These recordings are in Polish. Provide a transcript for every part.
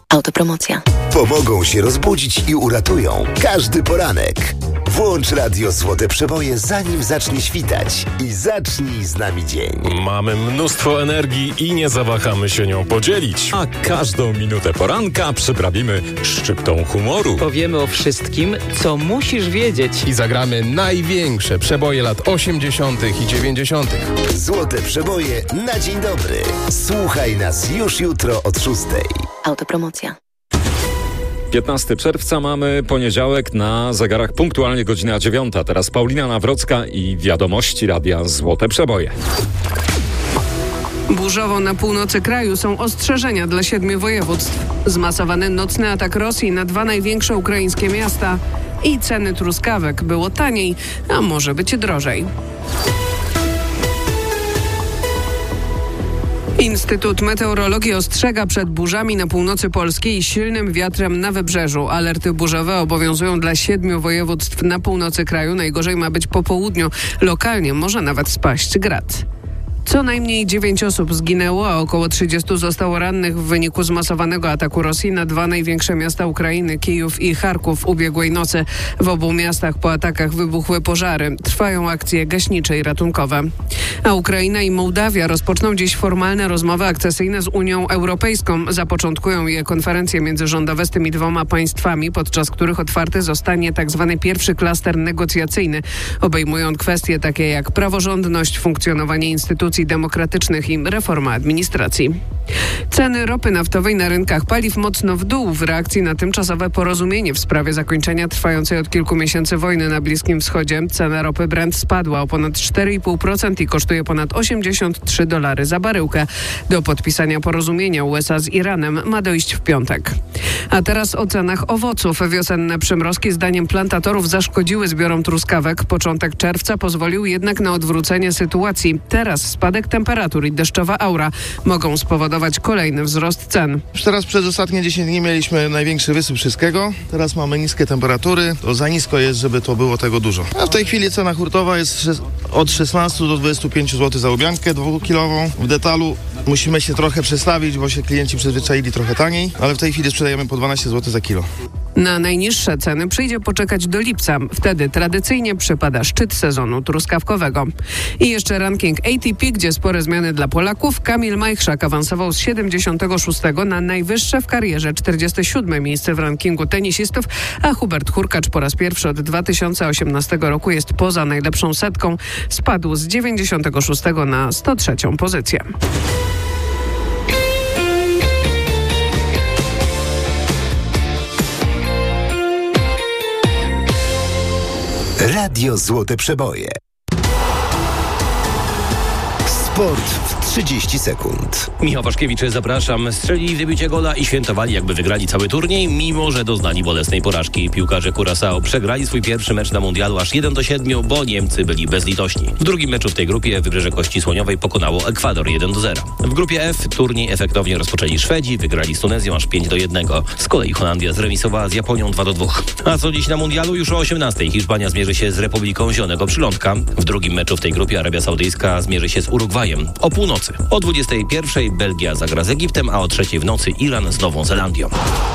Autopromocja. Pomogą się rozbudzić i uratują każdy poranek. Włącz radio Złote Przeboje, zanim zacznie świtać i zacznij z nami dzień. Mamy mnóstwo energii i nie zawahamy się nią podzielić. A każdą minutę poranka przyprawimy szczyptą humoru. Powiemy o wszystkim, co musisz wiedzieć. I zagramy największe przeboje lat 80. i 90. Złote Przeboje na dzień dobry. Słuchaj nas już jutro od 6. Autopromocja. 15 czerwca mamy poniedziałek, na zegarach punktualnie godzina 9. Teraz Paulina Nawrocka i wiadomości radia Złote Przeboje. Burzowo na północy kraju są ostrzeżenia dla 7 województw. Zmasowany nocny atak Rosji na 2 największe ukraińskie miasta. I ceny truskawek. Było taniej, a może być drożej. Instytut Meteorologii ostrzega przed burzami na północy Polski i silnym wiatrem na wybrzeżu. Alerty burzowe obowiązują dla 7 województw na północy kraju. Najgorzej ma być po południu. Lokalnie może nawet spaść grad. Co najmniej 9 osób zginęło, a około 30 zostało rannych w wyniku zmasowanego ataku Rosji na 2 największe miasta Ukrainy, Kijów i Charków ubiegłej nocy. W obu miastach po atakach wybuchły pożary. Trwają akcje gaśnicze i ratunkowe. A Ukraina i Mołdawia rozpoczną dziś formalne rozmowy akcesyjne z Unią Europejską. Zapoczątkują je konferencje międzyrządowe z tymi 2 państwami, podczas których otwarty zostanie tzw. pierwszy klaster negocjacyjny. Obejmują kwestie takie jak praworządność, funkcjonowanie instytucji demokratycznych i reforma administracji. Ceny ropy naftowej na rynkach paliw mocno w dół w reakcji na tymczasowe porozumienie w sprawie zakończenia trwającej od kilku miesięcy wojny na Bliskim Wschodzie. Cena ropy Brent spadła o ponad 4,5% i kosztuje ponad $83 za baryłkę. Do podpisania porozumienia USA z Iranem ma dojść w piątek. A teraz o cenach owoców. Wiosenne przymrozki zdaniem plantatorów zaszkodziły zbiorom truskawek. Początek czerwca pozwolił jednak na odwrócenie sytuacji. Teraz spadek temperatur i deszczowa aura mogą spowodować kolejny wzrost cen. Już teraz przez ostatnie 10 dni mieliśmy największy wysyp wszystkiego. Teraz mamy niskie temperatury. To za nisko jest, żeby to było tego dużo. A w tej chwili cena hurtowa jest od 16 do 25 zł za łubiankę 2-kilową. W detalu musimy się trochę przestawić, bo się klienci przyzwyczaili trochę taniej, ale w tej chwili sprzedajemy po 12 zł za kilo. Na najniższe ceny przyjdzie poczekać do lipca. Wtedy tradycyjnie przypada szczyt sezonu truskawkowego. I jeszcze ranking ATP, gdzie spore zmiany dla Polaków. Kamil Majchrzak awansował z 76 na najwyższe w karierze 47 miejsce w rankingu tenisistów, a Hubert Hurkacz po raz pierwszy od 2018 roku jest poza najlepszą setką. Spadł z 96 na 103 pozycję. Radio Złote Przeboje. Sport w 30 sekund. Michał Waszkiewicz, zapraszam. Strzelili w debiucie gola i świętowali, jakby wygrali cały turniej, mimo że doznali bolesnej porażki. Piłkarze Curaçao przegrali swój pierwszy mecz na mundialu aż 1-7, bo Niemcy byli bezlitośni. W drugim meczu w tej grupie Wybrzeże Kości Słoniowej pokonało Ekwador 1-0. W grupie F turniej efektownie rozpoczęli Szwedzi, wygrali z Tunezją aż 5-1. Z kolei Holandia zremisowała z Japonią 2-2. A co dziś na mundialu? Już o 18:00 Hiszpania zmierzy się z Republiką Zielonego Przylądka. W drugim meczu w tej grupie Arabia Saudyjska zmierzy się z Urugwajem o północy. O 21:00 Belgia zagra z Egiptem, a o 3:00 w nocy Iran z Nową Zelandią.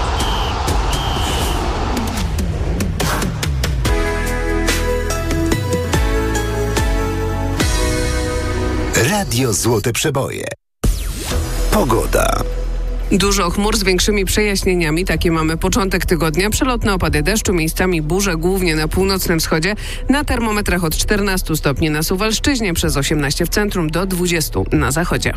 Radio Złote Przeboje. Pogoda. Dużo chmur z większymi przejaśnieniami. Taki mamy początek tygodnia. Przelotne opady deszczu, miejscami burze, głównie na północnym wschodzie. Na termometrach od 14 stopni na Suwalszczyźnie, przez 18 w centrum do 20 na zachodzie.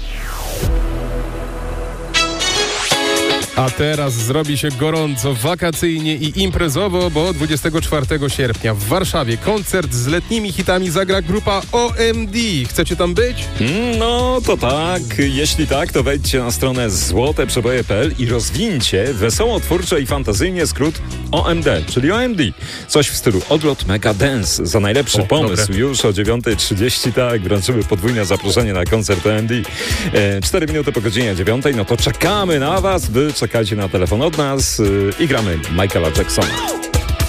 A teraz zrobi się gorąco, wakacyjnie i imprezowo, bo 24 sierpnia w Warszawie koncert z letnimi hitami zagra grupa OMD. Chcecie tam być? No to tak. Jeśli tak, to wejdźcie na stronę złoteprzeboje.pl i rozwincie wesoło, twórczo i fantazyjnie skrót OMD, czyli OMD. Coś w stylu odlot Mega Dance. Za najlepszy pomysł dobre. Już o 9:30, tak, wręczymy podwójne zaproszenie na koncert OMD. 4 minuty po godzinie 9:00, no to czekamy na was, wy czekajcie na telefon od nas i gramy Michaela Jacksona.